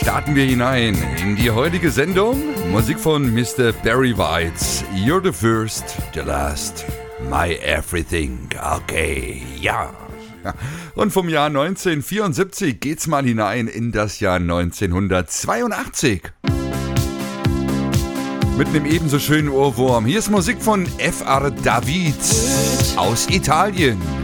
starten wir hinein in die heutige Sendung. Musik von Mr. Barry White. You're the first, the last, my everything. Okay, ja. Und vom Jahr 1974 geht's mal hinein in das Jahr 1982. Mit einem ebenso schönen Ohrwurm. Hier ist Musik von F.R. David aus Italien.